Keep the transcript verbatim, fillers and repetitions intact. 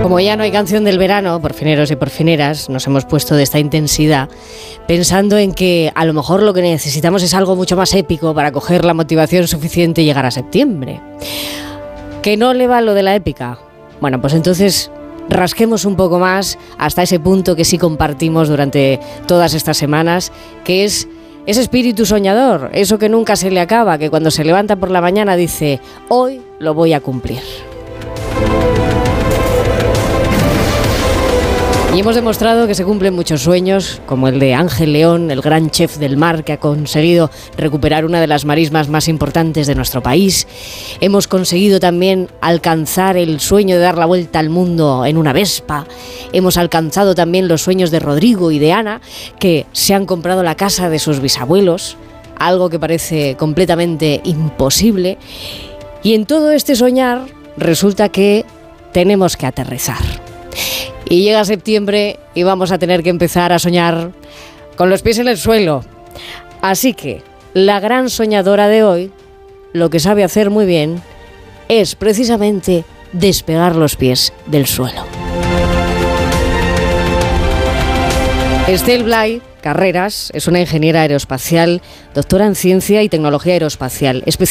Como ya no hay canción del verano, porfineros y porfineras, nos hemos puesto de esta intensidad pensando en que a lo mejor lo que necesitamos es algo mucho más épico para coger la motivación suficiente y llegar a septiembre. ¿Que no le va lo de la épica? Bueno, pues entonces rasquemos un poco más hasta ese punto que sí compartimos durante todas estas semanas, que es ese espíritu soñador, eso que nunca se le acaba, que cuando se levanta por la mañana dice, hoy lo voy a cumplir. Y hemos demostrado que se cumplen muchos sueños, como el de Ángel León, el gran chef del mar que ha conseguido recuperar una de las marismas más importantes de nuestro país. Hemos conseguido también alcanzar el sueño de dar la vuelta al mundo en una Vespa. Hemos alcanzado también los sueños de Rodrigo y de Ana, que se han comprado la casa de sus bisabuelos, algo que parece completamente imposible. Y en todo este soñar resulta que tenemos que aterrizar. Y llega septiembre y vamos a tener que empezar a soñar con los pies en el suelo. Así que la gran soñadora de hoy, lo que sabe hacer muy bien, es precisamente despegar los pies del suelo. Estel Blay Carreras es una ingeniera aeroespacial, doctora en Ciencia y Tecnología Aeroespacial, especialista